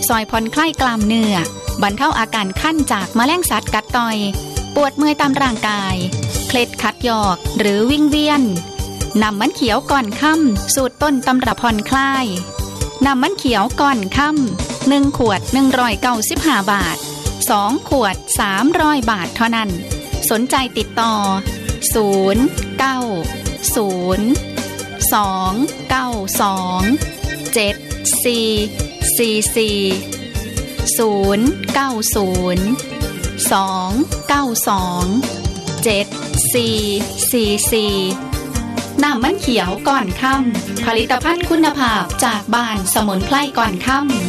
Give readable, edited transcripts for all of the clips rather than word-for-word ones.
ซอยผ่อนคลายกล้ามเนื้อบรรเทาอาการคั้นจากแมลงสัตว์กัดต่อยปวดเมื่อยตามร่างกายเคล็ดขัดยอกหรือวิงเวียนน้ำมันเขียวก่อนค่ำสูตรต้นตำรับผ่อนคลายน้ำมันเขียวก่อนค่ำ1 ขวด195 บาท2 ขวด300 บาทเท่านั้นสนใจติดต่อน้ำมันเขียวก่อนค่ำผลิตภัณฑ์คุณภาพจากบ้านสมุนไพรก่อนค่ำ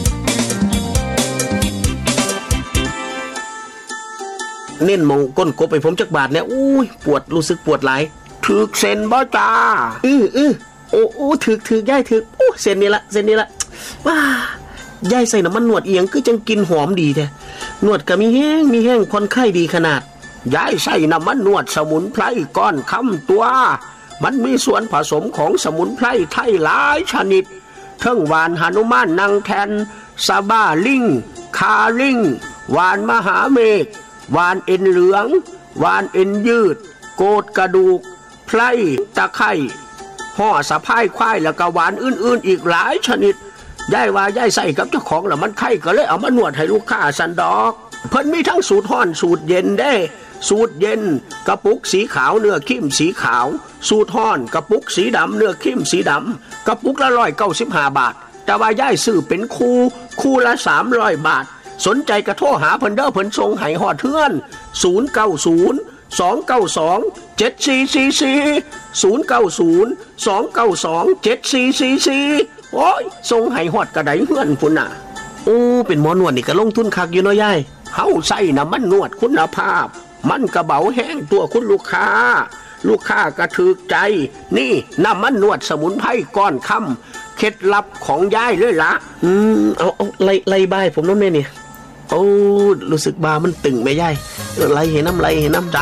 เน้นมองก้นกบไปผมจักบาทเนี่ยอุ้ยปวดรู้สึกปวดหลายถึกเส้นบ่จ้าโอ้ถึกย่ายถึกโอ้เส้นนี้ละว้าย่ายใส่น้ำมันนวดเอียงคือจังกินหอมดีแท้นวดก็มีแห้งผ่อนคลายดีขนาดย่ายใส่น้ำมันนวดสมุนไพรก้อนคำตัวมันมีส่วนผสมของสมุนไพรไทยหลายชนิดทั้งหวานหนุมานนางแทนซาบ้าลิงคาลิงหวานมหาเมฆหวานเอ็นเหลืองหวานเอ็นยืดโกดกระดูกไพรตะไคร่ห่อสะพายควายแล้วก็หวานอื่นๆอีกหลายชนิดย่ายว่าย่ายใส่กับเจ้าของแล้วมันไข้ก็เลยเอามานวดให้ลูกค้าสันดอกเพิ่นมีทั้งสูตรร้อนสูตรเย็นได้สูตรเย็นกระปุกสีขาวเนื้อครีมสีขาวสูตรร้อนกระปุกสีดำเนื้อครีมสีดำกระปุกละ195 บาทแต่ว่าย่ายซื้อเป็นคู่ละ300 บาทสนใจกระโทรหาเพิ่นเด้อเพิ่นส่งให้ฮอดเทือน090-292-7444 โอ้ยส่งให้ฮอดกระไดเฮือนพุ่นน่ะโอ้เป็นหมอนวดนี่ก็ลงทุนคักอยู่เนาะยายเฮาใส่น้ำมันนวดคุณภาพมันกระเบาแห้งตัวคุณลูกค้าก็ถูกใจนี่น้ำมันนวดสมุนไพรก้อนค่ำเคล็ดลับของยายเลยล่ะเอาไล่บ้ายผมน้ำแม่นี่โอ้รู้สึกบามันตึงไหมยายไล่เห็นน้ำ